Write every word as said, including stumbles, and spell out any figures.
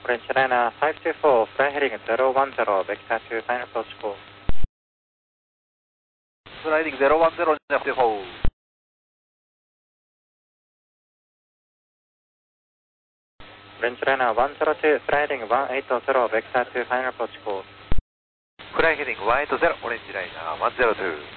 French Liner five two four, fly heading zero one zero, vector to final approach call. Sliding zero one zero, left hold. French Liner one zero two, fly heading one eight zero, vector to final approach call. Fly heading one eight zero, Orange Liner one zero two.